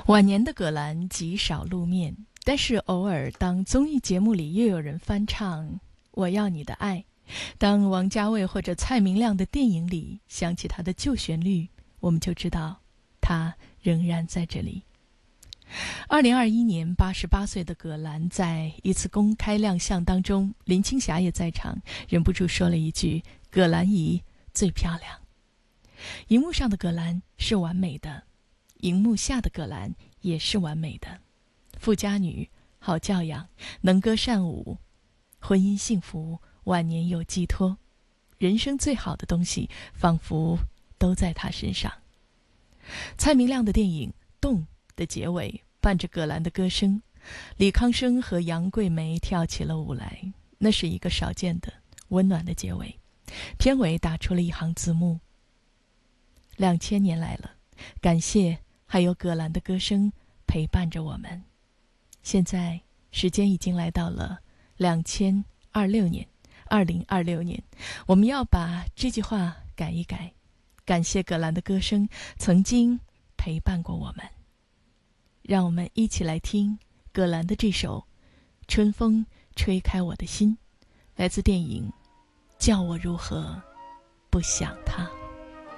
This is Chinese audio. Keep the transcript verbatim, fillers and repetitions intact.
晚年的葛兰极少露面，但是偶尔当综艺节目里又有人翻唱《我要你的爱》，当王家卫或者蔡明亮的电影里响起他的旧旋律，我们就知道他仍然在这里。二零二一年，八十八岁的葛兰在一次公开亮相当中，林青霞也在场，忍不住说了一句：“葛兰姨最漂亮。”荧幕上的葛兰是完美的，荧幕下的葛兰也是完美的。富家女，好教养，能歌善舞，婚姻幸福，晚年有寄托，人生最好的东西仿佛都在她身上。蔡明亮的电影《动》的结尾伴着葛兰的歌声，李康生和杨贵梅跳起了舞来，那是一个少见的温暖的结尾。片尾打出了一行字幕：两千年来了，感谢还有葛兰的歌声陪伴着我们。现在时间已经来到了两千二六年，二零二六年，我们要把这句话改一改，感谢葛兰的歌声曾经陪伴过我们。让我们一起来听葛兰的这首《春风吹开我的心》，来自电影《叫我如何不想他》。